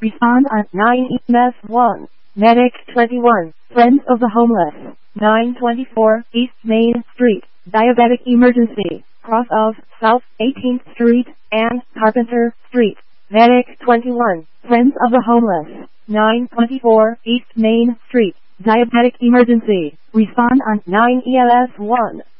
Respond on 9 EMS 1. Medic 21. Friends of the Homeless. 924 East Main Street. Diabetic emergency. Cross of South 18th Street and Carpenter Street. Medic 21. Friends of the Homeless. 924 East Main Street. Diabetic emergency. Respond on 9 EMS 1.